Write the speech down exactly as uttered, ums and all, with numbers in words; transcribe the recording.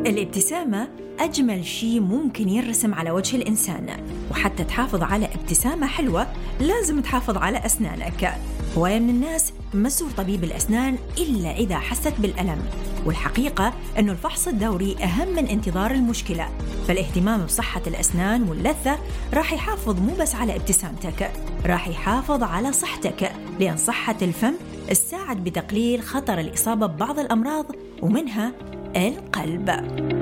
الابتسامة أجمل شيء ممكن يرسم على وجه الإنسان، وحتى تحافظ على ابتسامة حلوة لازم تحافظ على أسنانك. هواية من الناس ما تزور طبيب الأسنان إلا إذا حست بالألم، والحقيقة أنه الفحص الدوري أهم من انتظار المشكلة. فالاهتمام بصحة الأسنان واللثة راح يحافظ مو بس على ابتسامتك، راح يحافظ على صحتك، لأن صحة الفم تساعد بتقليل خطر الإصابة ببعض الأمراض ومنها القلب.